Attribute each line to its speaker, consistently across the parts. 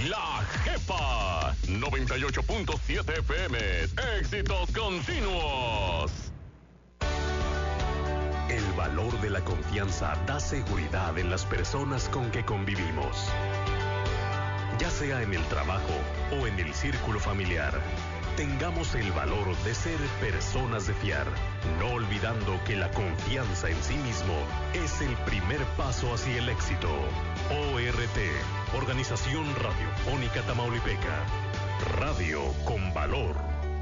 Speaker 1: La Jefa 98.7 FM. Éxitos continuos. El valor de la confianza da seguridad en las personas con que convivimos. Ya sea en el trabajo o en el círculo familiar, tengamos el valor de ser personas de fiar, no olvidando que la confianza en sí mismo es el primer paso hacia el éxito. ORT, Organización Radiofónica Tamaulipeca. Radio con valor.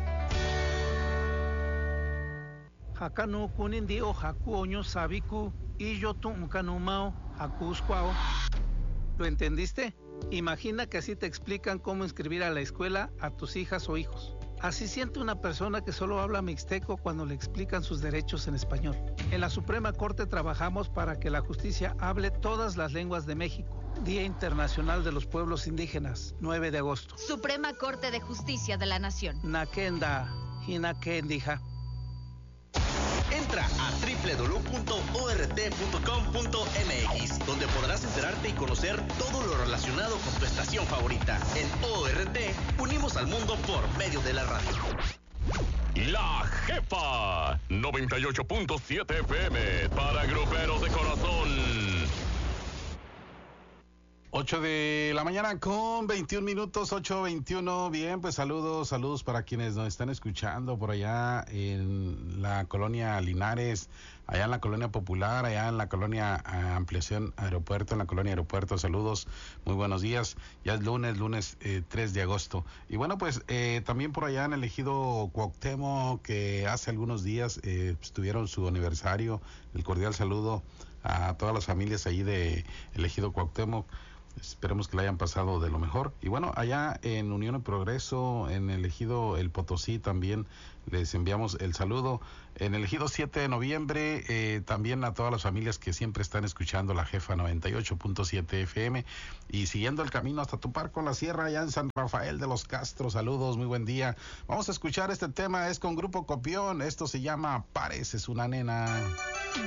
Speaker 2: Hakanu kunindio haku oño sabiku y yo tuncanumao hakuscuao. ¿Lo entendiste? Imagina que así te explican cómo inscribir a la escuela a tus hijas o hijos. Así siente una persona que solo habla mixteco cuando le explican sus derechos en español. En la Suprema Corte trabajamos para que la justicia hable todas las lenguas de México. Día Internacional de los Pueblos Indígenas, 9 de agosto.
Speaker 3: Suprema Corte de Justicia de la Nación.
Speaker 2: Nakenda, hinakendija.
Speaker 4: Entra a www.ort.com.mx, donde podrás enterarte y conocer todo lo relacionado con tu estación favorita. En ORT, unimos al mundo por medio de la radio.
Speaker 1: La Jefa 98.7 FM para gruperos de corazón.
Speaker 5: 8 de la mañana con 21 minutos, 8:21. Bien, pues saludos para quienes nos están escuchando por allá en la colonia Linares, allá en la colonia Popular, allá en la colonia Ampliación Aeropuerto, en la colonia Aeropuerto. Saludos, muy buenos días. Ya es lunes 3 de agosto. Y bueno, pues también por allá en el ejido Cuauhtémoc, que hace algunos días pues, tuvieron su aniversario. El cordial saludo a todas las familias ahí de el ejido Cuauhtémoc. Esperemos que la hayan pasado de lo mejor. Y bueno, allá en Unión y Progreso, en el ejido El Potosí, también les enviamos el saludo. En el ejido 7 de noviembre, también a todas las familias que siempre están escuchando la Jefa 98.7 FM. Y siguiendo el camino hasta topar con la sierra, allá en San Rafael de los Castros. Saludos, muy buen día. Vamos a escuchar este tema, es con Grupo Copión. Esto se llama Pareces una nena.